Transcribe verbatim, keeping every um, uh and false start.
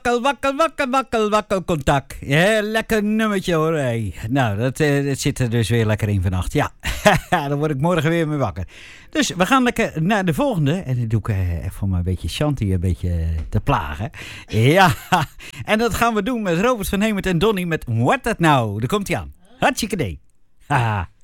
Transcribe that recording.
Wakkel, wakkel, wakkel, wakkel, wakkel, contact. Ja, lekker nummertje hoor. Hey. Nou, dat, uh, dat zit er dus weer lekker in vannacht. Ja, dan word ik morgen weer mee wakker. Dus we gaan lekker naar de volgende. En dat doe ik uh, even om een beetje Shanti een beetje te plagen. Ja, en dat gaan we doen met Robert van Hemert en Donnie met What That Now. Daar komt hij aan. Hartstikke idee. Haha.